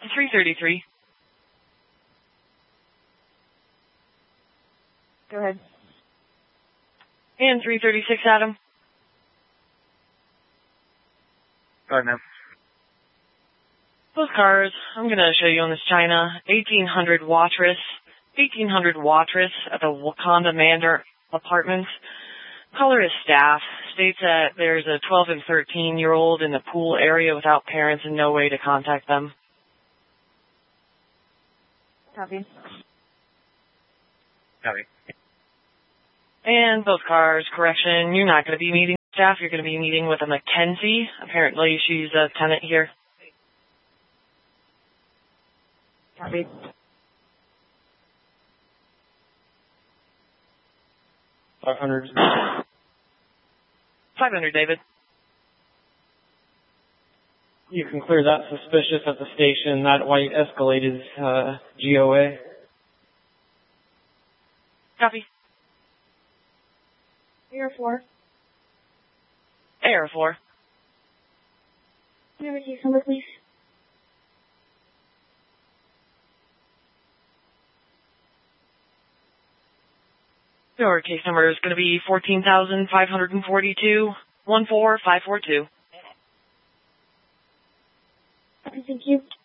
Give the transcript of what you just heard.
333. Go ahead. And 336, Adam. Go ahead, ma'am. Those cars, I'm going to show you on this China, 1800 Watrous at the Wakanda Manor Apartments. Color is staff. States that there's a 12 and 13-year-old in the pool area without parents and no way to contact them. Copy. Copy. And both cars, correction, you're not going to be meeting staff. You're going to be meeting with a Mackenzie. Apparently she's a tenant here. Copy. $500. 500, David. You can clear that suspicious at the station. That white Escalade is GOA. Copy. Air 4. Air 4. Can I receive number, please? Your case number is going to be 14,542 14542. Thank you.